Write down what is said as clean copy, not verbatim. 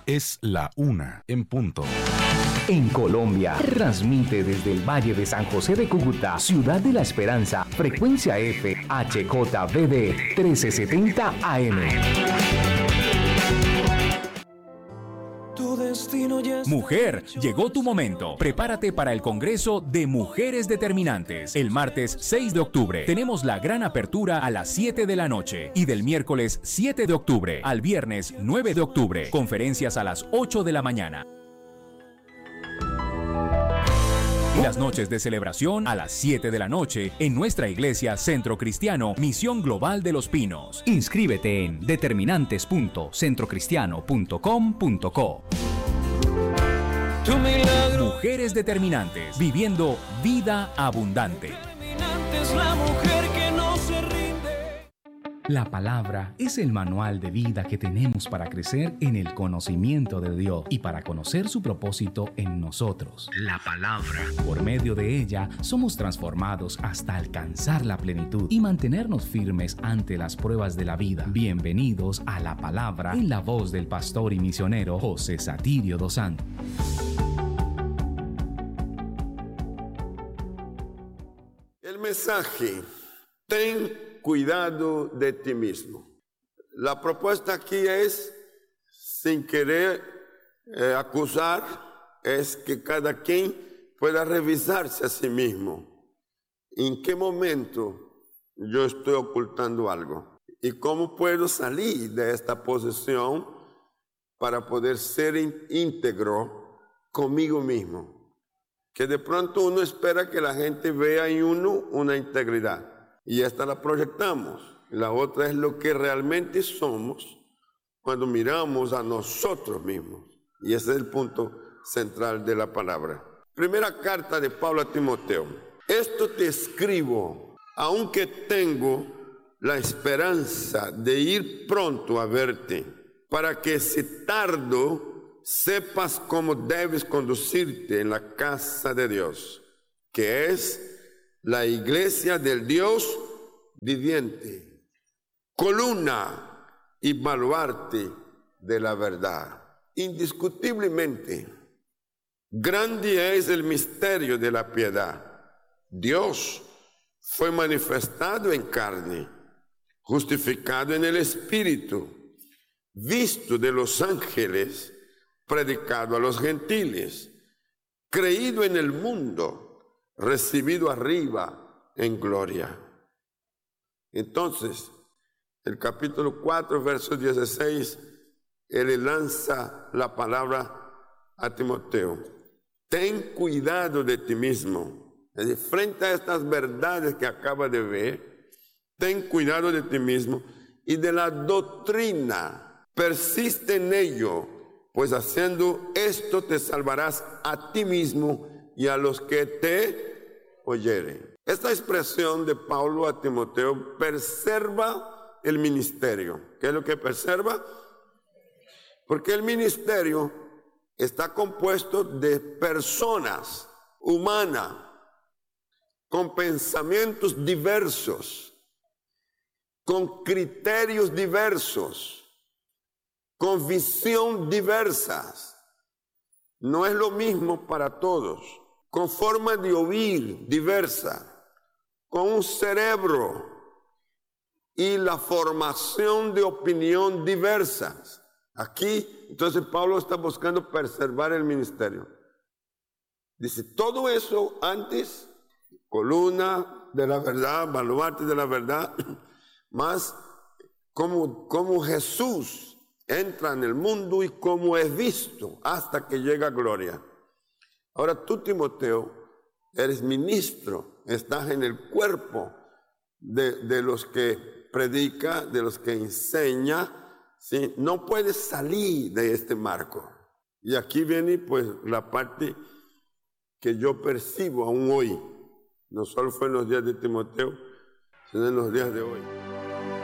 Es la 1:00 En Colombia, transmite desde el Valle de San José de Cúcuta, Ciudad de la Esperanza, frecuencia F, HJBD 1370 AM. Mujer, llegó tu momento. Prepárate para el Congreso de Mujeres Determinantes. El martes 6 de octubre tenemos la gran apertura a las 7 de la noche y del miércoles 7 de octubre al viernes 9 de octubre, conferencias a las 8 de la mañana. Y las noches de celebración a las 7 de la noche en nuestra iglesia Centro Cristiano Misión Global de Los Pinos. Inscríbete en determinantes.centrocristiano.com.co. Mujeres Determinantes, viviendo vida abundante. La palabra es el manual de vida que tenemos para crecer en el conocimiento de Dios y para conocer su propósito en nosotros. La palabra. Por medio de ella somos transformados hasta alcanzar la plenitud y mantenernos firmes ante las pruebas de la vida. Bienvenidos a La Palabra en la voz del pastor y misionero José Satirio dos Santos. El mensaje: ten cuidado de ti mismo. La propuesta aquí es, sin querer acusar, es que cada quien pueda revisarse a sí mismo. ¿En qué momento yo estoy ocultando algo? ¿Y cómo puedo salir de esta posición para poder ser íntegro conmigo mismo? Que de pronto uno espera que la gente vea en uno una integridad. Y esta la proyectamos. La otra es lo que realmente somos cuando miramos a nosotros mismos. Y ese es el punto central de la palabra. Primera carta de Pablo a Timoteo. Esto te escribo, aunque tengo la esperanza de ir pronto a verte, para que si tardo, sepas cómo debes conducirte en la casa de Dios, que es la iglesia del Dios viviente, columna y baluarte de la verdad. Indiscutiblemente, grande es el misterio de la piedad. Dios fue manifestado en carne, justificado en el Espíritu, visto de los ángeles, predicado a los gentiles, creído en el mundo, recibido arriba en gloria. Entonces, el capítulo 4, verso 16, él lanza la palabra a Timoteo. Ten cuidado de ti mismo. Es decir, frente a estas verdades que acaba de ver, ten cuidado de ti mismo y de la doctrina. Persiste en ello, pues haciendo esto te salvarás a ti mismo y a los que te oyeren. Esta expresión de Pablo a Timoteo preserva el ministerio. ¿Qué es lo que preserva? Porque el ministerio está compuesto de personas humanas con pensamientos diversos, con criterios diversos, con visión diversas. No es lo mismo para todos. Con forma de oír diversa, con un cerebro y la formación de opinión diversas. Aquí, entonces, Pablo está buscando preservar el ministerio. Dice, todo eso antes, columna de la verdad, baluarte de la verdad, más como Jesús entra en el mundo y cómo es visto hasta que llega a gloria. Ahora tú, Timoteo, eres ministro, estás en el cuerpo de los que predica, de los que enseña, ¿sí? No puedes salir de este marco. Y aquí viene pues la parte que yo percibo aún hoy, no solo fue en los días de Timoteo, sino en los días de hoy.